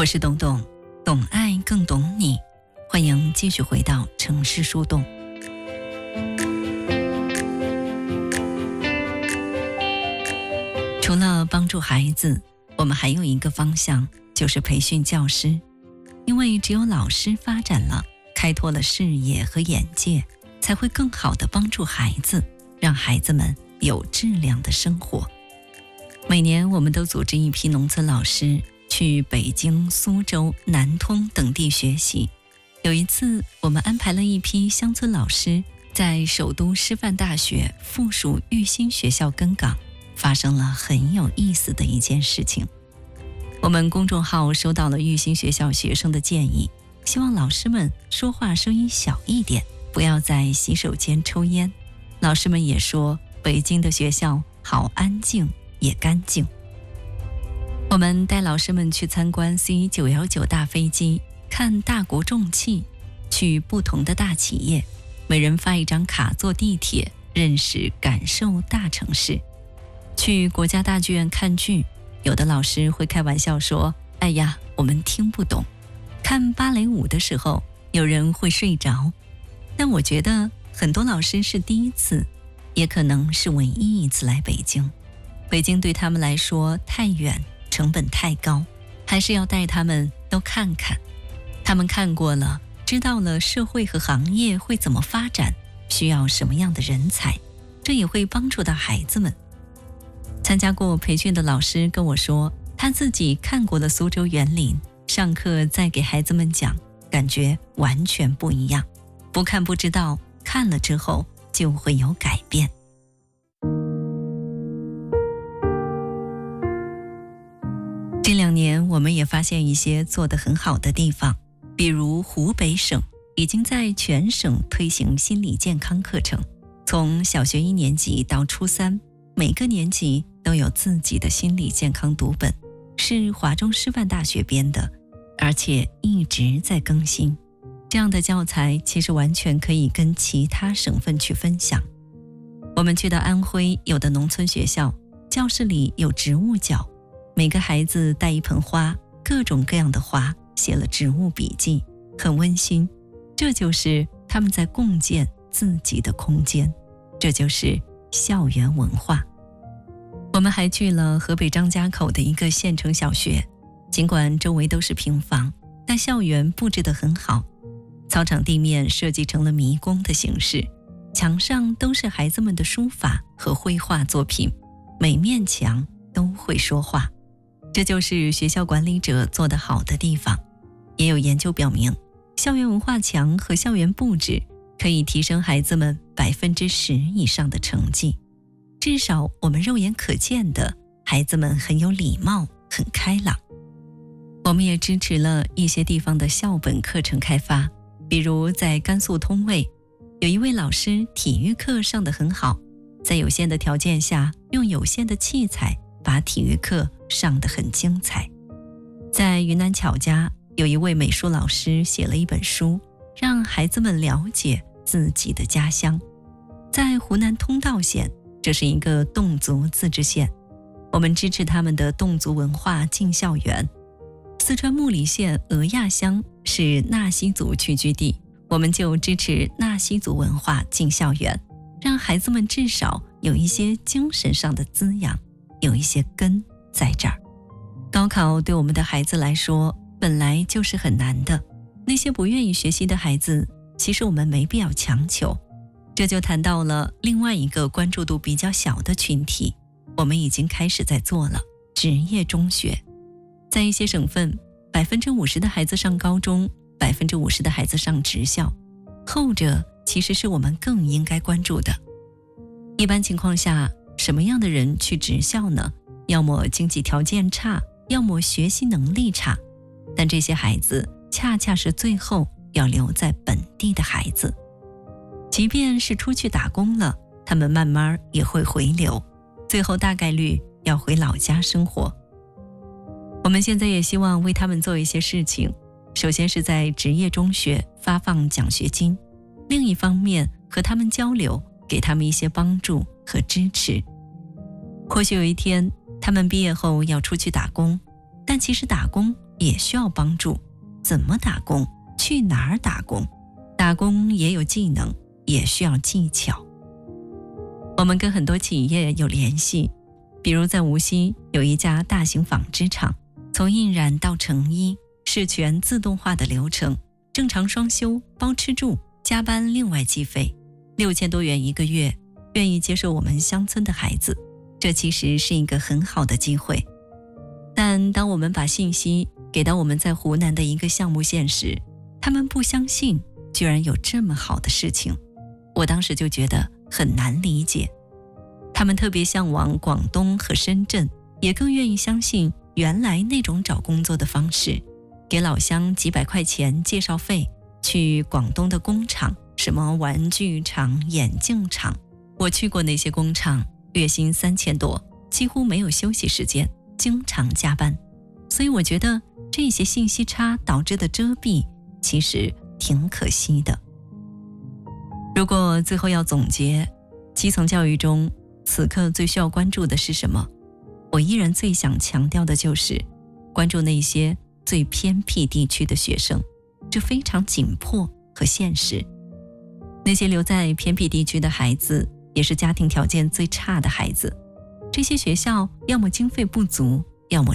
我是董董，懂爱更懂你，欢迎继续回到城市树洞。除了帮助孩子，我们还有一个方向，就是培训教师。因为只有老师发展了，开拓了视野和眼界，才会更好地帮助孩子，让孩子们有质量的生活。每年我们都组织一批农村老师去北京、苏州、南通等地学习。有一次，我们安排了一批乡村老师在首都师范大学附属育新学校跟岗，发生了很有意思的一件事情。我们公众号收到了育新学校学生的建议，希望老师们说话声音小一点，不要在洗手间抽烟。老师们也说，北京的学校好安静也干净。我们带老师们去参观 C919 大飞机，看大国重器，去不同的大企业，每人发一张卡坐地铁，认识感受大城市。去国家大剧院看剧，有的老师会开玩笑说，哎呀，我们听不懂。看芭蕾舞的时候，有人会睡着。但我觉得很多老师是第一次，也可能是唯一一次来北京。北京对他们来说太远，成本太高，还是要带他们都看看。他们看过了，知道了社会和行业会怎么发展，需要什么样的人才，这也会帮助到孩子们。参加过培训的老师跟我说，他自己看过了苏州园林，上课再给孩子们讲，感觉完全不一样。不看不知道，看了之后就会有改变。这2年我们也发现一些做得很好的地方，比如湖北省已经在全省推行心理健康课程，从小学1年级到初3，每个年级都有自己的心理健康读本，是华中师范大学编的，而且一直在更新。这样的教材其实完全可以跟其他省份去分享。我们去到安徽，有的农村学校，教室里有植物角，每个孩子带一盆花，各种各样的花，写了植物笔记，很温馨。这就是他们在共建自己的空间，这就是校园文化。我们还去了河北张家口的一个县城小学，尽管周围都是平房，但校园布置得很好，操场地面设计成了迷宫的形式，墙上都是孩子们的书法和绘画作品，每面墙都会说话。这就是学校管理者做得好的地方。也有研究表明，校园文化墙和校园布置可以提升孩子们10%以上的成绩。至少我们肉眼可见的，孩子们很有礼貌，很开朗。我们也支持了一些地方的校本课程开发，比如在甘肃通渭，有一位老师体育课上得很好，在有限的条件下，用有限的器材把体育课上得很精彩。在云南巧家，有一位美术老师写了一本书，让孩子们了解自己的家乡。在湖南通道县，这是一个侗族自治县，我们支持他们的侗族文化进校园。四川木里县俄亚乡是纳西族聚居地，我们就支持纳西族文化进校园，让孩子们至少有一些精神上的滋养，有一些根在这儿。高考对我们的孩子来说本来就是很难的，那些不愿意学习的孩子，其实我们没必要强求。这就谈到了另外一个关注度比较小的群体，我们已经开始在做了职业中学。在一些省份，50%的孩子上高中，50%的孩子上职校，后者其实是我们更应该关注的。一般情况下，什么样的人去职校呢？要么经济条件差，要么学习能力差，但这些孩子恰恰是最后要留在本地的孩子。即便是出去打工了，他们慢慢也会回流，最后大概率要回老家生活。我们现在也希望为他们做一些事情，首先是在职业中学发放奖学金，另一方面和他们交流，给他们一些帮助和支持。或许有一天他们毕业后要出去打工，但其实打工也需要帮助，怎么打工，去哪儿打工，打工也有技能，也需要技巧。我们跟很多企业有联系，比如在无锡有一家大型纺织厂，从印染到成衣是全自动化的流程，正常双休，包吃住，加班另外计费，6000多元一个月，愿意接受我们乡村的孩子，这其实是一个很好的机会。但当我们把信息给到我们在湖南的一个项目线时，他们不相信居然有这么好的事情，我当时就觉得很难理解。他们特别向往广东和深圳，也更愿意相信原来那种找工作的方式，给老乡几百块钱介绍费，去广东的工厂，什么玩具厂、眼镜厂，我去过那些工厂，月薪3000多，几乎没有休息时间，经常加班。所以我觉得这些信息差导致的遮蔽其实挺可惜的。如果最后要总结，基层教育中此刻最需要关注的是什么？我依然最想强调的就是关注那些最偏僻地区的学生，这非常紧迫和现实。那些留在偏僻地区的孩子，也是家庭条件最差的孩子，这些学校要么经费不足，要么